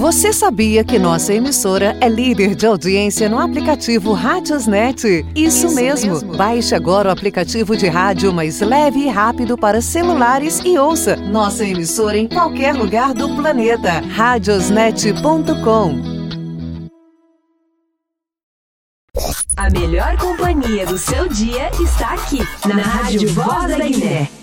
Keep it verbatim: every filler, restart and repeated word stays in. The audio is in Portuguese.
Você sabia que nossa emissora é líder de audiência no aplicativo Radiosnet? Isso, Isso mesmo. mesmo! Baixe agora o aplicativo de rádio mais leve e rápido para celulares e ouça nossa emissora em qualquer lugar do planeta. radiosnet ponto com. A melhor companhia do seu dia está aqui, na Rádio Voz da Guiné.